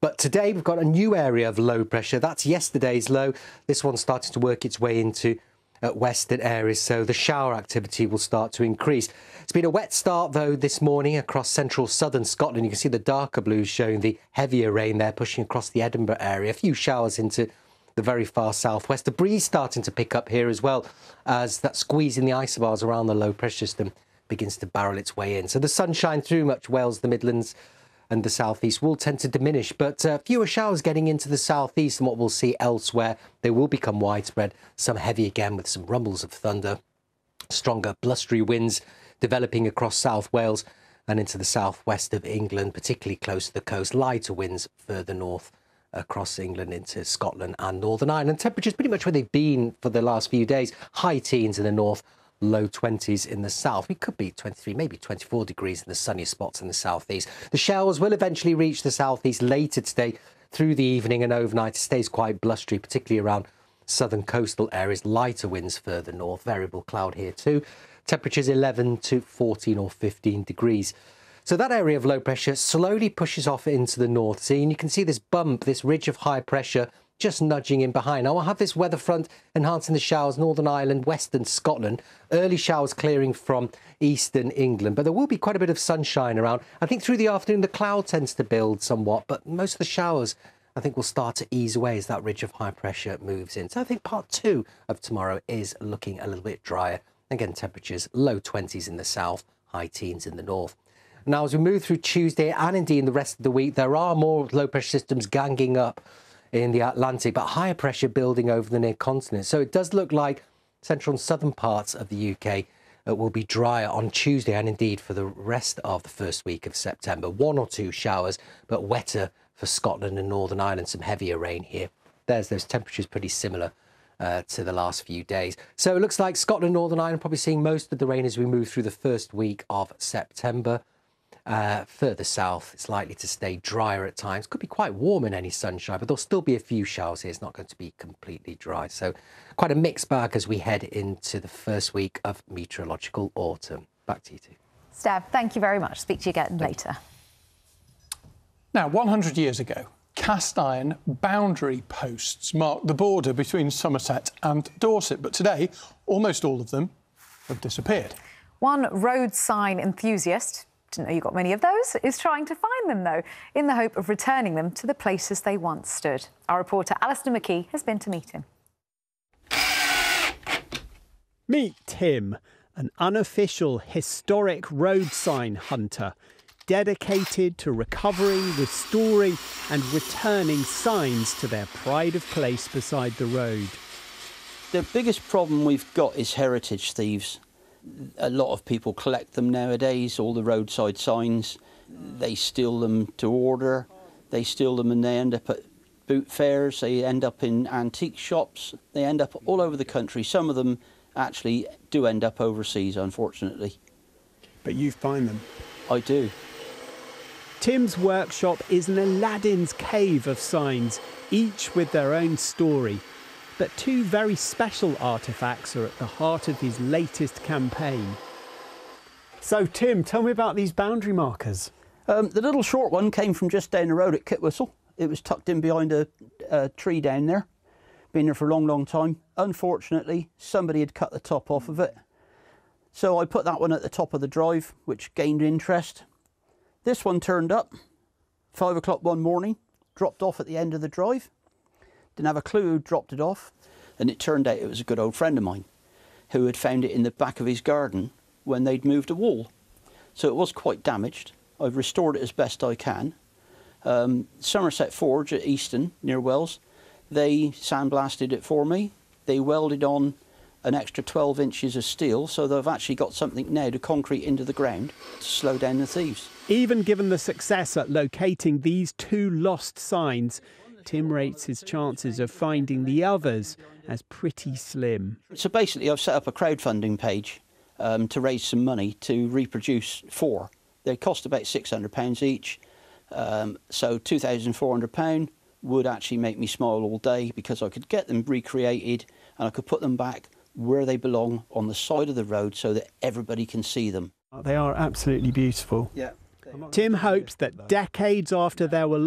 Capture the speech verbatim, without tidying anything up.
But today we've got a new area of low pressure. That's yesterday's low. This one's starting to work its way into uh, western areas, so the shower activity will start to increase. It's been a wet start, though, this morning across central southern Scotland. You can see the darker blues showing the heavier rain there, pushing across the Edinburgh area. A few showers into the very far southwest. The breeze starting to pick up here as well, as that squeeze in the isobars around the low pressure system begins to barrel its way in. So the sunshine through much Wales, the Midlands and the southeast will tend to diminish, but uh, fewer showers getting into the southeast than what we'll see elsewhere. They will become widespread, some heavy again with some rumbles of thunder, stronger blustery winds developing across South Wales and into the southwest of England, particularly close to the coast. Lighter winds further north across England into Scotland and Northern Ireland. Temperatures pretty much where they've been for the last few days. High teens in the north, low twenties in the south. We could be twenty-three, maybe twenty-four degrees in the sunnier spots in the southeast. The showers will eventually reach the southeast later today through the evening and overnight. It stays quite blustery, particularly around southern coastal areas. Lighter winds further north. Variable cloud here too. Temperatures eleven to fourteen or fifteen degrees. So that area of low pressure slowly pushes off into the North Sea, and you can see this bump, this ridge of high pressure just nudging in behind. Now, we'll have this weather front enhancing the showers, Northern Ireland, western Scotland, early showers clearing from eastern England, but there will be quite a bit of sunshine around. I think through the afternoon the cloud tends to build somewhat, but most of the showers I think will start to ease away as that ridge of high pressure moves in. So I think part two of tomorrow is looking a little bit drier. Again, temperatures low twenties in the south, high teens in the north. Now, as we move through Tuesday and indeed the rest of the week, there are more low pressure systems ganging up in the Atlantic, but higher pressure building over the near continent. So it does look like central and southern parts of the U K uh, will be drier on Tuesday and indeed for the rest of the first week of September. One or two showers, but wetter for Scotland and Northern Ireland. Some heavier rain here. There's those temperatures pretty similar uh, to the last few days. So it looks like Scotland, Northern Ireland probably seeing most of the rain as we move through the first week of September. Uh, further south, it's likely to stay drier at times. Could be quite warm in any sunshine, but there'll still be a few showers here. It's not going to be completely dry. So quite a mixed bag as we head into the first week of meteorological autumn. Back to you two. Steph, thank you very much. Speak to you again later. Now, one hundred years ago, cast iron boundary posts marked the border between Somerset and Dorset, but today, almost all of them have disappeared. One road sign enthusiast, didn't know you got many of those, is trying to find them, though, in the hope of returning them to the places they once stood. Our reporter Alistair McKee has been to meet him. Meet Tim, an unofficial historic road sign hunter, dedicated to recovering, restoring and returning signs to their pride of place beside the road. The biggest problem we've got is heritage thieves. A lot of people collect them nowadays, all the roadside signs. They steal them to order, they steal them and they end up at boot fairs, they end up in antique shops, they end up all over the country. Some of them actually do end up overseas, unfortunately. But you find them? I do. Tim's workshop is an Aladdin's cave of signs, each with their own story. But two very special artefacts are at the heart of his latest campaign. So, Tim, tell me about these boundary markers. Um, the little short one came from just down the road at Kitwhistle. It was tucked in behind a, a tree down there. Been there for a long, long time. Unfortunately, somebody had cut the top off of it. So I put that one at the top of the drive, which gained interest. This one turned up, five o'clock one morning, dropped off at the end of the drive. Didn't have a clue who dropped it off, and it turned out it was a good old friend of mine who had found it in the back of his garden when they'd moved a wall. So it was quite damaged. I've restored it as best I can. Um, Somerset Forge at Easton, near Wells, they sandblasted it for me. They welded on an extra twelve inches of steel, so they've actually got something now to concrete into the ground to slow down the thieves. Even given the success at locating these two lost signs, Tim rates his chances of finding the others as pretty slim. So basically I've set up a crowdfunding page um, to raise some money to reproduce four. They cost about six hundred pounds each, um, so two thousand four hundred pounds would actually make me smile all day, because I could get them recreated and I could put them back where they belong on the side of the road so that everybody can see them. They are absolutely beautiful. Yeah. Tim hopes that decades after there were